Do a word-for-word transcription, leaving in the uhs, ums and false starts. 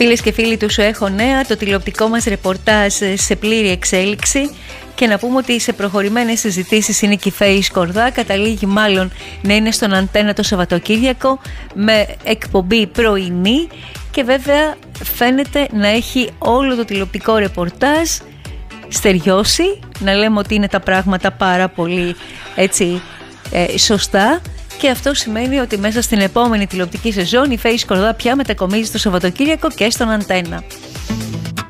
Φίλες και φίλοι του Σου Έχω Νέα, το τηλεοπτικό μας ρεπορτάζ σε πλήρη εξέλιξη. Και να πούμε ότι σε προχωρημένες συζητήσεις είναι και η Φαίη Σκορδά. Καταλήγει μάλλον να είναι στον Αντένα το Σαββατοκύριακο με εκπομπή πρωινή. Και βέβαια φαίνεται να έχει όλο το τηλεοπτικό ρεπορτάζ στεριώσει. Να λέμε ότι είναι τα πράγματα πάρα πολύ έτσι ε, σωστά. Και αυτό σημαίνει ότι μέσα στην επόμενη τηλεοπτική σεζόν η Φαίη Σκορδά πια μετακομίζει το Σαββατοκύριακο και στον Αντένα.